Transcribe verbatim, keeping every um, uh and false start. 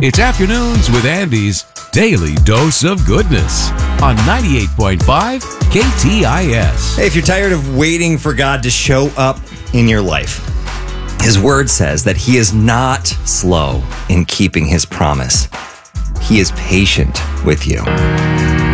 It's Afternoons with Andy's Daily Dose of Goodness on ninety-eight point five K T I S. Hey, if you're tired of waiting for God to show up in your life, His word says that He is not slow in keeping His promise. He is patient with you.